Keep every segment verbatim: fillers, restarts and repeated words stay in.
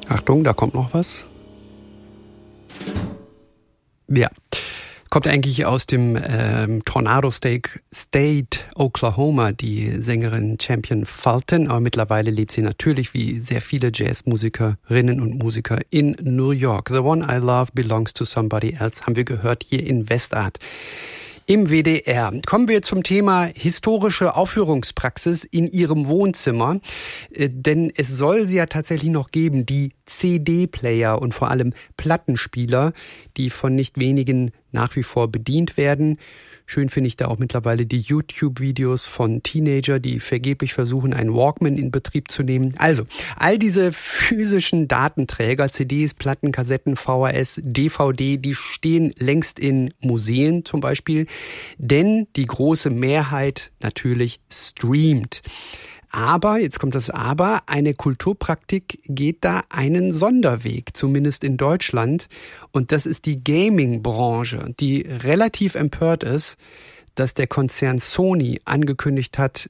Achtung, da kommt noch was. Ja, kommt eigentlich aus dem ähm, Tornado State, State, Oklahoma, die Sängerin Champion Fulton. Aber mittlerweile lebt sie natürlich wie sehr viele Jazzmusikerinnen und Musiker in New York. The One I Love Belongs to Somebody Else haben wir gehört hier in Westart im W D R. Kommen wir zum Thema historische Aufführungspraxis in Ihrem Wohnzimmer. Denn es soll sie ja tatsächlich noch geben, die C D-Player und vor allem Plattenspieler, die von nicht wenigen nach wie vor bedient werden. Schön finde ich da auch mittlerweile die YouTube-Videos von Teenager, die vergeblich versuchen, einen Walkman in Betrieb zu nehmen. Also, all diese physischen Datenträger, C Ds, Platten, Kassetten, V H S, D V D, die stehen längst in Museen zum Beispiel, denn die große Mehrheit natürlich streamt. Aber, jetzt kommt das Aber, eine Kulturpraktik geht da einen Sonderweg, zumindest in Deutschland. Und das ist die Gaming-Branche, die relativ empört ist, dass der Konzern Sony angekündigt hat,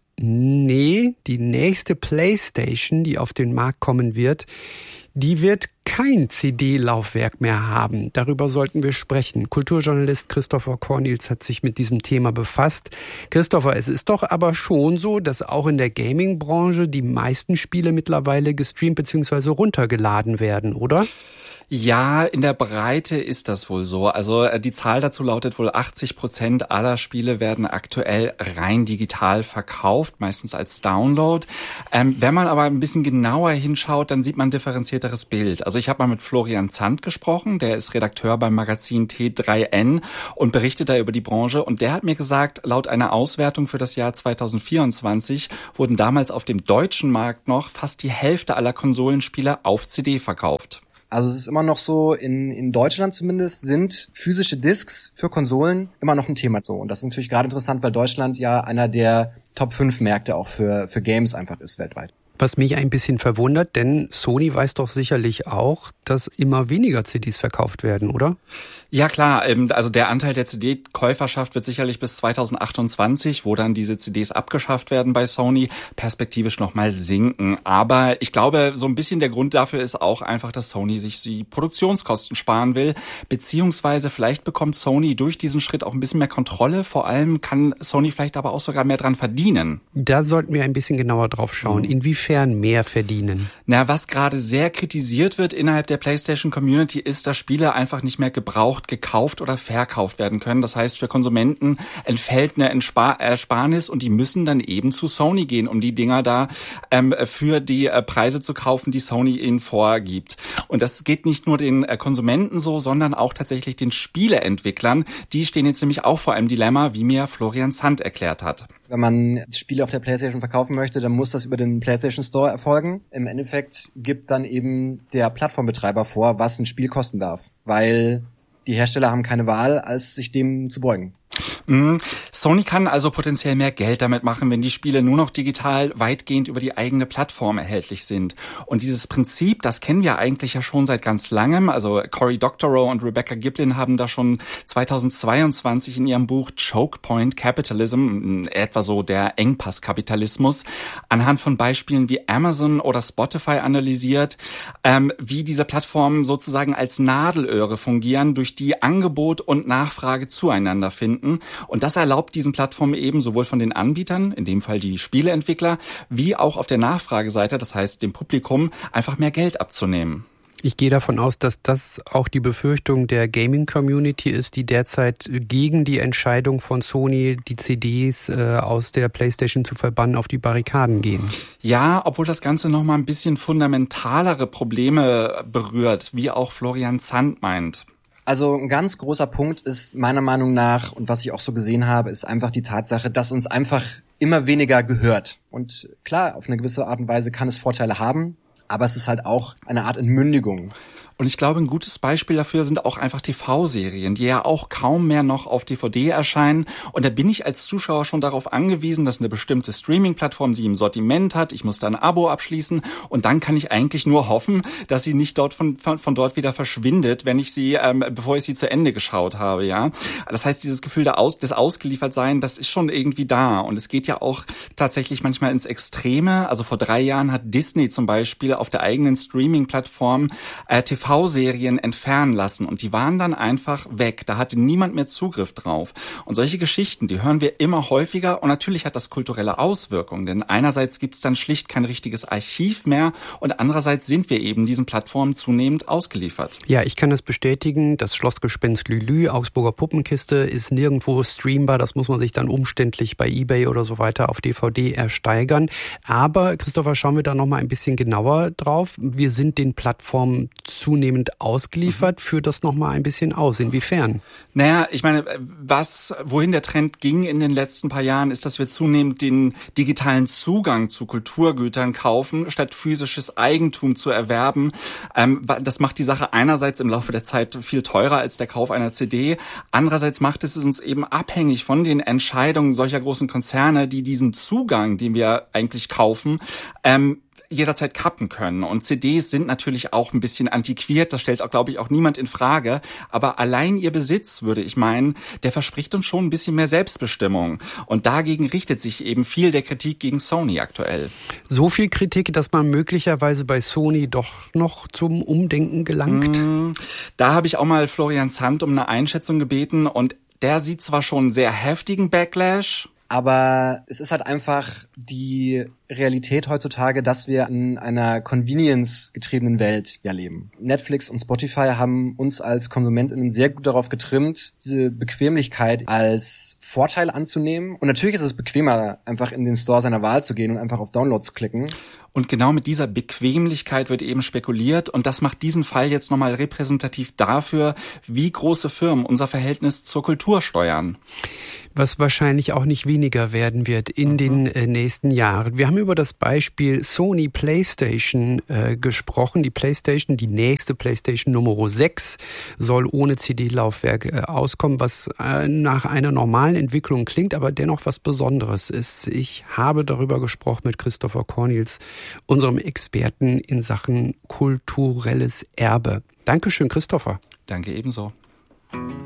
nee, die nächste PlayStation, die auf den Markt kommen wird, die wird kein C D-Laufwerk mehr haben. Darüber sollten wir sprechen. Kulturjournalist Christopher Cornils hat sich mit diesem Thema befasst. Christopher, es ist doch aber schon so, dass auch in der Gaming-Branche die meisten Spiele mittlerweile gestreamt bzw. runtergeladen werden, oder? Ja, in der Breite ist das wohl so. Also die Zahl dazu lautet wohl, achtzig Prozent aller Spiele werden aktuell rein digital verkauft, meistens als Download. Ähm, wenn man aber ein bisschen genauer hinschaut, dann sieht man ein differenzierteres Bild. Also ich habe mal mit Florian Zandt gesprochen, der ist Redakteur beim Magazin T drei N und berichtet da über die Branche. Und der hat mir gesagt, laut einer Auswertung für das Jahr zweitausendvierundzwanzig wurden damals auf dem deutschen Markt noch fast die Hälfte aller Konsolenspiele auf C D verkauft. Also es ist immer noch so, in, in Deutschland zumindest sind physische Discs für Konsolen immer noch ein Thema so. Und das ist natürlich gerade interessant, weil Deutschland ja einer der Top fünf Märkte auch für, für Games einfach ist weltweit. Was mich ein bisschen verwundert, denn Sony weiß doch sicherlich auch, dass immer weniger C Ds verkauft werden, oder? Ja klar, also der Anteil der C D-Käuferschaft wird sicherlich bis zweitausendachtundzwanzig, wo dann diese C Ds abgeschafft werden bei Sony, perspektivisch nochmal sinken. Aber ich glaube, so ein bisschen der Grund dafür ist auch einfach, dass Sony sich die Produktionskosten sparen will, beziehungsweise vielleicht bekommt Sony durch diesen Schritt auch ein bisschen mehr Kontrolle. Vor allem kann Sony vielleicht aber auch sogar mehr dran verdienen. Da sollten wir ein bisschen genauer drauf schauen. Inwiefern mehr verdienen? Na, was gerade sehr kritisiert wird innerhalb der PlayStation-Community ist, dass Spiele einfach nicht mehr gebraucht, gekauft oder verkauft werden können. Das heißt, für Konsumenten entfällt eine Entspar- Ersparnis und die müssen dann eben zu Sony gehen, um die Dinger da ähm, für die äh, Preise zu kaufen, die Sony ihnen vorgibt. Und das geht nicht nur den äh, Konsumenten so, sondern auch tatsächlich den Spieleentwicklern. Die stehen jetzt nämlich auch vor einem Dilemma, wie mir Florian Zandt erklärt hat. Wenn man Spiele auf der PlayStation verkaufen möchte, dann muss das über den PlayStation Store erfolgen. Im Endeffekt gibt dann eben der Plattformbetreiber vor, was ein Spiel kosten darf, weil die Hersteller haben keine Wahl, als sich dem zu beugen. Mm, Sony kann also potenziell mehr Geld damit machen, wenn die Spiele nur noch digital weitgehend über die eigene Plattform erhältlich sind. Und dieses Prinzip, das kennen wir eigentlich ja schon seit ganz langem. Also Cory Doctorow und Rebecca Giblin haben da schon zweitausendzweiundzwanzig in ihrem Buch Choke Point Capitalism, etwa so der Engpasskapitalismus, anhand von Beispielen wie Amazon oder Spotify analysiert, ähm, wie diese Plattformen sozusagen als Nadelöhre fungieren, durch die Angebot und Nachfrage zueinander finden. Und das erlaubt diesen Plattformen eben sowohl von den Anbietern, in dem Fall die Spieleentwickler, wie auch auf der Nachfrageseite, das heißt dem Publikum, einfach mehr Geld abzunehmen. Ich gehe davon aus, dass das auch die Befürchtung der Gaming-Community ist, die derzeit gegen die Entscheidung von Sony, die C Ds äh, aus der PlayStation zu verbannen, auf die Barrikaden gehen. Ja, obwohl das Ganze nochmal ein bisschen fundamentalere Probleme berührt, wie auch Florian Zandt meint. Also ein ganz großer Punkt ist meiner Meinung nach, und was ich auch so gesehen habe, ist einfach die Tatsache, dass uns einfach immer weniger gehört. Und klar, auf eine gewisse Art und Weise kann es Vorteile haben, aber es ist halt auch eine Art Entmündigung. Und ich glaube, ein gutes Beispiel dafür sind auch einfach T V-Serien, die ja auch kaum mehr noch auf D V D erscheinen. Und da bin ich als Zuschauer schon darauf angewiesen, dass eine bestimmte Streaming-Plattform sie im Sortiment hat. Ich muss da ein Abo abschließen und dann kann ich eigentlich nur hoffen, dass sie nicht dort von, von, von dort wieder verschwindet, wenn ich sie, ähm, bevor ich sie zu Ende geschaut habe, ja. Das heißt, dieses Gefühl der Aus, des Ausgeliefertsein, das ist schon irgendwie da. Und es geht ja auch tatsächlich manchmal ins Extreme. Also vor drei Jahren hat Disney zum Beispiel auf der eigenen Streaming-Plattform äh, T V-Serien entfernen lassen und die waren dann einfach weg. Da hatte niemand mehr Zugriff drauf. Und solche Geschichten, die hören wir immer häufiger und natürlich hat das kulturelle Auswirkungen, denn einerseits gibt es dann schlicht kein richtiges Archiv mehr und andererseits sind wir eben diesen Plattformen zunehmend ausgeliefert. Ja, ich kann das bestätigen. Das Schlossgespenst Lülü, Augsburger Puppenkiste, ist nirgendwo streambar. Das muss man sich dann umständlich bei eBay oder so weiter auf D V D ersteigern. Aber, Christopher, schauen wir da noch mal ein bisschen genauer drauf. Wir sind den Plattformen zunehmend ausgeliefert. Mhm. Führt das noch mal ein bisschen aus. Inwiefern? Naja, ich meine, was, wohin der Trend ging in den letzten paar Jahren, ist, dass wir zunehmend den digitalen Zugang zu Kulturgütern kaufen, statt physisches Eigentum zu erwerben. Ähm, das macht die Sache einerseits im Laufe der Zeit viel teurer als der Kauf einer C D. Andererseits macht es uns eben abhängig von den Entscheidungen solcher großen Konzerne, die diesen Zugang, den wir eigentlich kaufen, ähm, jederzeit kappen können. Und C Ds sind natürlich auch ein bisschen antiquiert, das stellt auch, glaube ich, auch niemand in Frage. Aber allein ihr Besitz, würde ich meinen, der verspricht uns schon ein bisschen mehr Selbstbestimmung. Und dagegen richtet sich eben viel der Kritik gegen Sony aktuell. So viel Kritik, dass man möglicherweise bei Sony doch noch zum Umdenken gelangt? Mmh, da habe ich auch mal Florian Zandt um eine Einschätzung gebeten und der sieht zwar schon einen sehr heftigen Backlash, aber es ist halt einfach die Realität heutzutage, dass wir in einer Convenience-getriebenen Welt ja leben. Netflix und Spotify haben uns als KonsumentInnen sehr gut darauf getrimmt, diese Bequemlichkeit als Vorteil anzunehmen. Und natürlich ist es bequemer, einfach in den Store seiner Wahl zu gehen und einfach auf Download zu klicken. Und genau mit dieser Bequemlichkeit wird eben spekuliert und das macht diesen Fall jetzt nochmal repräsentativ dafür, wie große Firmen unser Verhältnis zur Kultur steuern. Was wahrscheinlich auch nicht weniger werden wird in mhm. den äh, nächsten Jahren. Wir haben über das Beispiel Sony PlayStation äh, gesprochen. Die PlayStation, die nächste PlayStation Nummer sechs, soll ohne C D-Laufwerk äh, auskommen, was äh, nach einer normalen Entwicklung klingt, aber dennoch was Besonderes ist. Ich habe darüber gesprochen mit Christopher Cornils, unserem Experten in Sachen kulturelles Erbe. Dankeschön, Christopher. Danke ebenso.